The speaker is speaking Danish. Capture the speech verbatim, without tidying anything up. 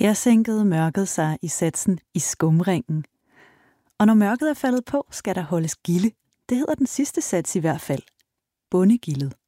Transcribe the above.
Her sænkede mørket sig i satsen i skumringen. Og når mørket er faldet på, skal der holdes gilde. Det hedder den sidste sats i hvert fald. Bondegildet.